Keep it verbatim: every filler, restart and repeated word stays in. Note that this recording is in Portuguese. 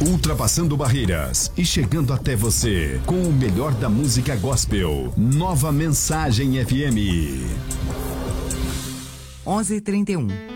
Ultrapassando barreiras e chegando até você com o melhor da música gospel. Nova Mensagem F M. onze e trinta e um.